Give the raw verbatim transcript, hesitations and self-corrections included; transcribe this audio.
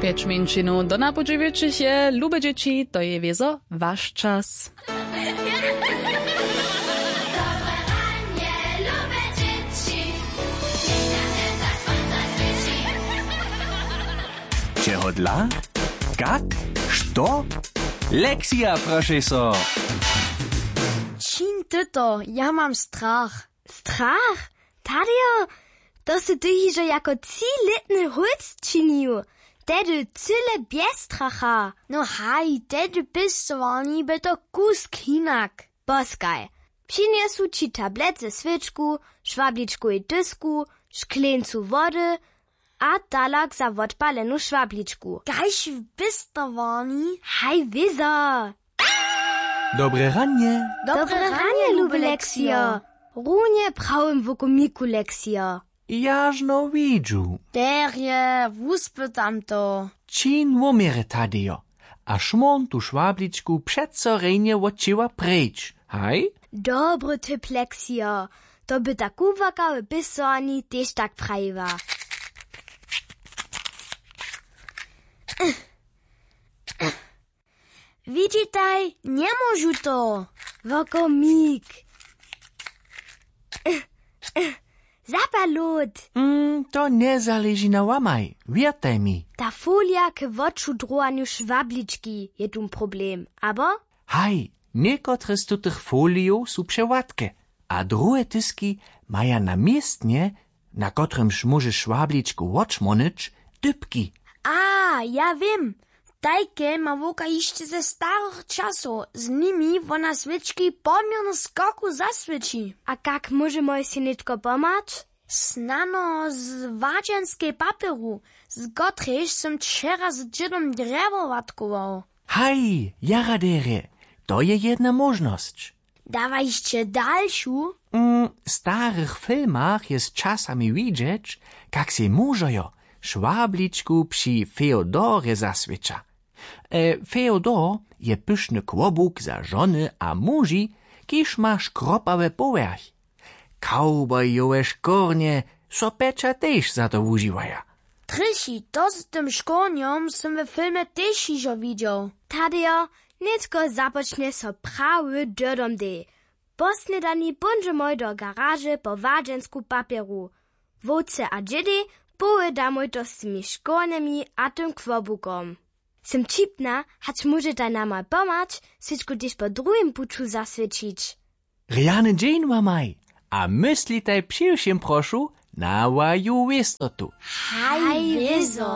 Pięć minčinu do napodziewieczych je, lube dzieci, to je wiezo wasz czas. Čeho dla? Kak? Što? Lekcja, proszę so. Čin tyto, ja mam strach. Strach? Tadio, to se ty hižo jako tříletny hulc činiu. Tedy cyle bez stracha. No haj, tedy pisovani by to kusk hinak. Boskaj, přiniesu ci tablet ze svičku, švabličku i dysku, šklencu vody a talak za odpalenu švabličku. Gajš v pistovani? Haj, vizo. Dobre ranie. Dobre ranie, lube leksio. Runie prawym wokomiku leksio. Jažno widzu. Derje, wuspytam to. Čin womere tadio. A šmon tu švabličku přeco rejnie odčiva preč. Haj? Dobry typ leksio. To by tak uwaka w pisowani też tak prawa. Widzitaj, nie możu to. Wokomik. Zapalot. Mm, to nie zależy na łamaj. Wiertaj mi. Ta folia k woczu droaniu szwabliczki je tu problem. Abo? Haj, niekotre z tutych foliów są przewatke, a drugie tyski maja na miestnie, na kotrymż może szwabliczku oczmonyć, dybki. A, ja wiem. Tajke ma woka jeszcze ze starych czasów. Z nimi wona swyczki pomierno skoku zaswyci. A jak może moje syneczko pomać? Snano z wadzenskiej papieru, z kotryż som wczera z dziedom drewo watkował. Haj, jaradere, to je jedna możność. Dawajście dalszą? Mm, w starych filmach jest czasami widzieć, jak się mużojo szwabliczku przy Feodorze zaswicza. E, Feodor je pyszny kłobuk za żony a muži, kiż ma szkropawe powerch. Cowboyowe szkornie so pecza też za to używają. Trysi, to z tym szkorniom som w filmie też iżo widział. Tadio, niecko zapocznie so prawy dodom de. Posnedani bunże moj do garaże po wadzensku papieru. Woce a dziedy pojedamoj to z tymi szkorniami a tym kwobukom. Sem čipna, hać może ta nama pomać, syćko też po drugim puczu zaswycić. Riane dzień mamaj, a myślitaj przyjszym proszu na waju wistotu. Haj, wizo.